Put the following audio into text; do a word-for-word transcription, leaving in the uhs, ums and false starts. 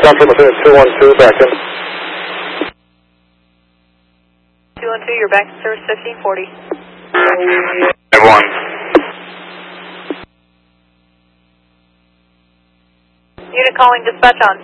Central, Machine two one two, back in. two one two, you're back to service fifteen forty. one. Unit calling dispatch on.